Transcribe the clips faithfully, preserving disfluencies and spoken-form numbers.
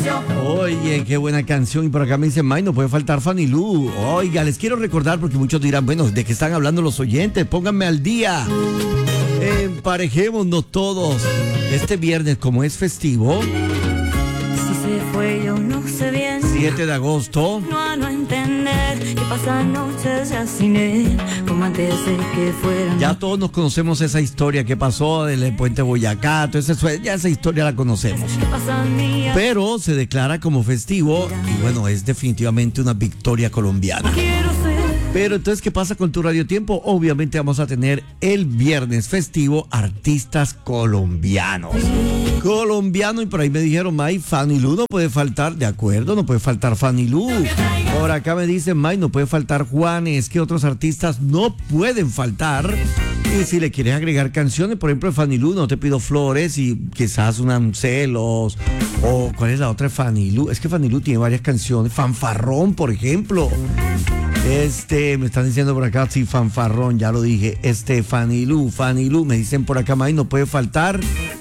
Oye, qué buena canción. Y por acá me dicen, May, no puede faltar Fanny Lu. Oiga, les quiero recordar porque muchos dirán, bueno, ¿de qué están hablando los oyentes? Pónganme al día. Emparejémonos todos. Este viernes, como es festivo, Si se fue, yo no sé bien. siete de agosto. No a no entender que pasan noches ya sin él, como antes de que fueran. Ya todos nos conocemos esa historia que pasó del puente Boyacá. Entonces, ya esa historia la conocemos. Que pasan días. Pero se declara como festivo y bueno, es definitivamente una victoria colombiana. Quiero ser. Pero entonces, ¿qué pasa con tu Radio Tiempo? Obviamente vamos a tener el viernes festivo artistas colombianos. Colombiano, y por ahí me dijeron, May, Fanny Lu no puede faltar. De acuerdo, no puede faltar Fanny Lu. Por acá me dicen, May, no puede faltar Juanes. ¿Qué otros artistas no pueden faltar? Y si le quieres agregar canciones, por ejemplo, de Fanny Lu, No Te Pido Flores y quizás una Celos. O ¿cuál es la otra de Fanny Lu? Es que Fanny Lu tiene varias canciones. Fanfarrón, por ejemplo. Este, me están diciendo por acá, sí, Fanfarrón, ya lo dije. Este, Fanny Lu, Fanny Lu, me dicen por acá, May, no puede faltar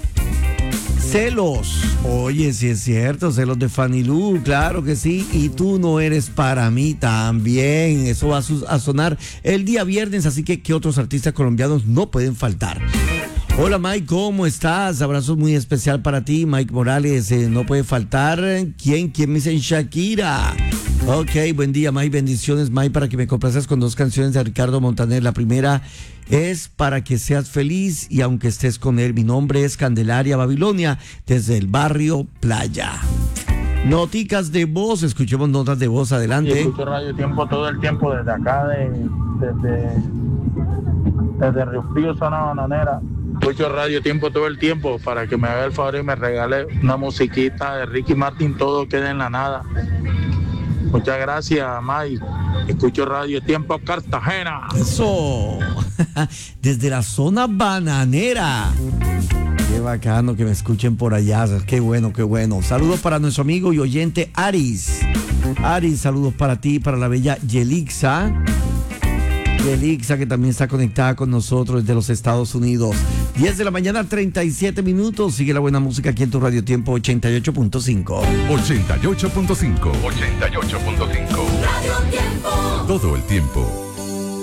Celos. Oye, sí es cierto, Celos de Fanny Lu, claro que sí. Y Tú no eres para mí también. Eso va a, su- a sonar el día viernes, así que ¿qué otros artistas colombianos no pueden faltar? Hola Mike, ¿cómo estás? Abrazo muy especial para ti, Mike Morales. Eh, no puede faltar. ¿Quién? ¿Quién me dicen? Shakira. Ok, buen día, Mike. Bendiciones, Mike, para que me complaces con dos canciones de Ricardo Montaner. La primera es Para que seas feliz y aunque estés con él. Mi nombre es Candelaria Babilonia, desde el barrio Playa. Noticas de voz, escuchemos notas de voz, Y adelante. escucho Radio Tiempo todo el tiempo desde acá, de, desde, desde Río Frío, zona bananera. Escucho Radio Tiempo todo el tiempo para que me haga el favor y me regale una musiquita de Ricky Martin, Todo queda en la nada. Muchas gracias, May. Escucho Radio Tiempo Cartagena. Eso, desde la zona bananera. Qué bacano que me escuchen por allá, qué bueno, qué bueno. Saludos para nuestro amigo y oyente Aris. Aris, saludos para ti, para la bella Yelixa. Yelixa, que también está conectada con nosotros desde los Estados Unidos. diez de la mañana, treinta y siete minutos. Sigue la buena música aquí en tu Radio Tiempo ochenta y ocho punto cinco. ochenta y ocho punto cinco. ochenta y ocho punto cinco. Radio Tiempo. Todo el tiempo.